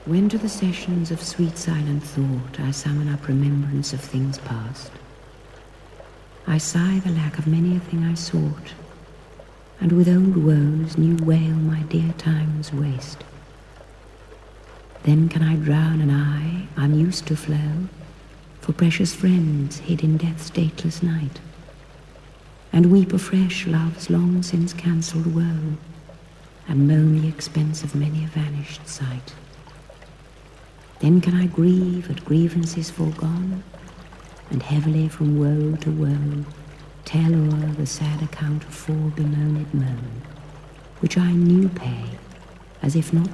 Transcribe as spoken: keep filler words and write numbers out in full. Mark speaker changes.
Speaker 1: When to the sessions of sweet silent thought I summon up remembrance of things past, I sigh the lack of many a thing I sought, and with old woes new wail my dear time's waste. Then can I drown an eye unused to flow for precious friends hid in death's dateless night, and weep afresh love's long since cancelled woe, and moan the expense of many a vanished sight. Then can I grieve at grievances foregone, and heavily from woe to woe tell o'er the sad account of fore bemoaned moan, which I new pay, as if not